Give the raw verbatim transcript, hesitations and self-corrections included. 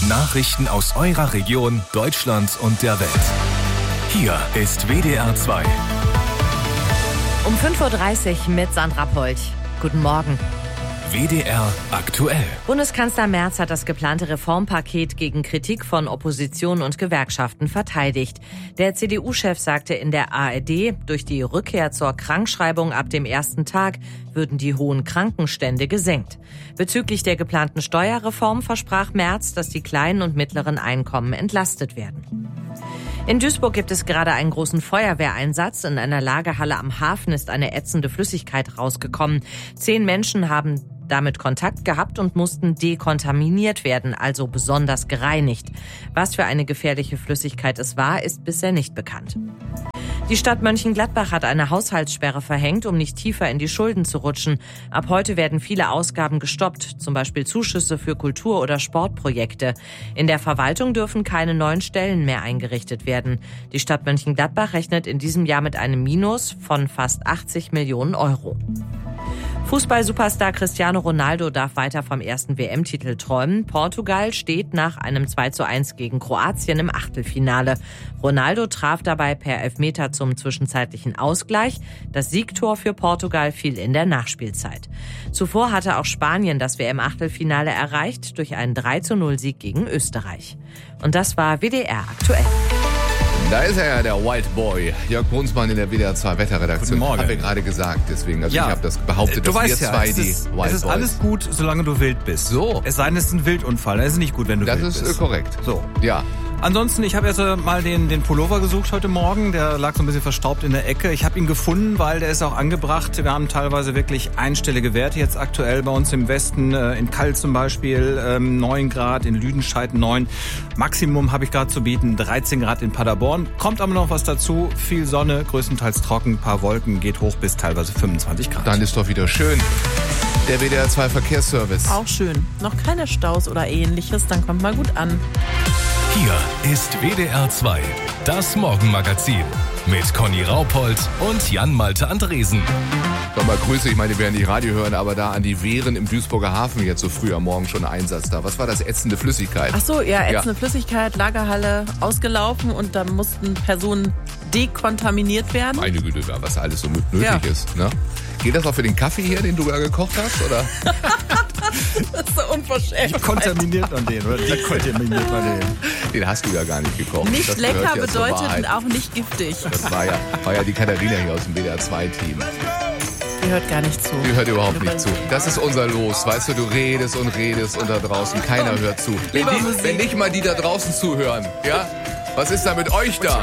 Nachrichten aus eurer Region, Deutschland und der Welt. Hier ist W D R zwei. Um fünf Uhr dreißig mit Sandra Polt. Guten Morgen. W D R aktuell. Bundeskanzler Merz hat das geplante Reformpaket gegen Kritik von Opposition und Gewerkschaften verteidigt. Der C D U-Chef sagte in der A R D, durch die Rückkehr zur Krankschreibung ab dem ersten Tag würden die hohen Krankenstände gesenkt. Bezüglich der geplanten Steuerreform versprach Merz, dass die kleinen und mittleren Einkommen entlastet werden. In Duisburg gibt es gerade einen großen Feuerwehreinsatz. In einer Lagerhalle am Hafen ist eine ätzende Flüssigkeit rausgekommen. Zehn Menschen haben damit Kontakt gehabt und mussten dekontaminiert werden, also besonders gereinigt. Was für eine gefährliche Flüssigkeit es war, ist bisher nicht bekannt. Die Stadt Mönchengladbach hat eine Haushaltssperre verhängt, um nicht tiefer in die Schulden zu rutschen. Ab heute werden viele Ausgaben gestoppt, zum Beispiel Zuschüsse für Kultur- oder Sportprojekte. In der Verwaltung dürfen keine neuen Stellen mehr eingerichtet werden. Die Stadt Mönchengladbach rechnet in diesem Jahr mit einem Minus von fast achtzig Millionen Euro. Fußball-Superstar Cristiano Ronaldo darf weiter vom ersten W M-Titel träumen. Portugal steht nach einem zwei zu eins gegen Kroatien im Achtelfinale. Ronaldo traf dabei per Elfmeter zum zwischenzeitlichen Ausgleich. Das Siegtor für Portugal fiel in der Nachspielzeit. Zuvor hatte auch Spanien das W M-Achtelfinale erreicht durch einen drei zu null Sieg gegen Österreich. Und das war W D R aktuell. Da ist er ja, der White Boy. Jörg Brunsmann in der W D R zwei Wetterredaktion. Guten Morgen. Haben wir gerade gesagt, deswegen. Also ja. ich habe das behauptet, du dass weißt wir ja, zwei es die ist, White Es ist Boys. alles gut, solange du wild bist. So. Es sei denn, es ist ein Wildunfall. Das ist nicht gut, wenn du Das wild ist bist. äh, korrekt. So. Ja. Ansonsten, ich habe jetzt äh, mal den, den Pullover gesucht heute Morgen. Der lag so ein bisschen verstaubt in der Ecke. Ich habe ihn gefunden, weil der ist auch angebracht. Wir haben teilweise wirklich einstellige Werte jetzt aktuell bei uns im Westen. Äh, in Kall zum Beispiel ähm, neun Grad, in Lüdenscheid neun. Maximum habe ich gerade zu bieten, dreizehn Grad in Paderborn. Kommt aber noch was dazu. Viel Sonne, größtenteils trocken, paar Wolken, geht hoch bis teilweise fünfundzwanzig Grad. Dann ist doch wieder schön. Der W D R zwei Verkehrsservice. Auch schön. Noch keine Staus oder ähnliches, dann kommt mal gut an. Hier ist W D R zwei, das Morgenmagazin mit Conny Raupold und Jan-Malte Andresen. Nochmal Grüße, ich meine, die werden die Radio hören, aber da an die Wehren im Duisburger Hafen jetzt so früh am Morgen schon Einsatz da. Was war das? Ätzende Flüssigkeit? Ach so, ja, ätzende Ja. Flüssigkeit, Lagerhalle ausgelaufen und da mussten Personen dekontaminiert werden. Meine Güte, was alles so nötig Ja. ist. Ne? Geht das auch für den Kaffee hier, den du da gekocht hast? Oder? Das ist so unverschämt. Wie kontaminiert man den, oder? Wie kontaminiert man den? Den hast du ja gar nicht gekocht. Nicht Das lecker gehört ja zur bedeutet Wahrheit. und auch nicht giftig. Das war ja, war ja die Katharina hier aus dem W D R zwei Team. Die hört gar nicht zu. Die hört überhaupt nicht zu. Das ist unser Los. Weißt du, du redest und redest und da draußen keiner hört zu. Wenn, Lieber die, Musik. wenn nicht mal die da draußen zuhören, ja? Was ist da mit euch da?